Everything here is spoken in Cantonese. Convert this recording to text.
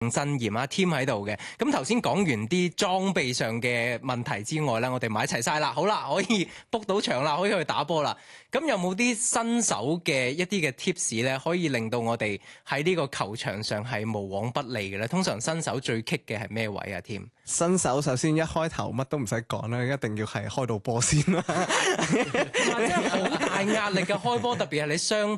真嚴啊 team 喺度嘅。咁頭先講完啲裝備上嘅問題之外咧，我哋買齊晒啦，好啦，可以 book 到場啦，可以去打波啦。咁有冇啲新手嘅一啲嘅 tips 咧，可以令到我哋喺呢個球場上係無往不利嘅咧？通常新手最棘嘅係咩位啊 team？ 新手首先一開頭乜都唔使講啦，一定要係開到波先啦。 哇！真係好大壓力嘅開波，特別係你雙